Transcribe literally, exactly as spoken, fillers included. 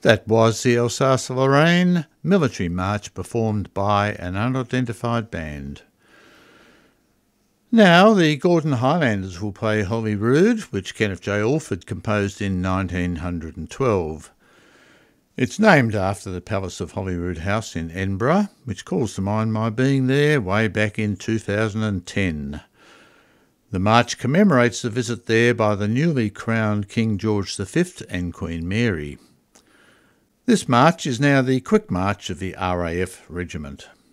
That was the Alsace-Lorraine military march performed by an unidentified band. Now the Gordon Highlanders will play Holyrood, which Kenneth J. Alford composed in nineteen twelve. It's named after the Palace of Holyrood House in Edinburgh, which calls to mind my being there way back in two thousand ten. The march commemorates the visit there by the newly crowned King George the Fifth and Queen Mary. This march is now the Quick March of the R A F Regiment.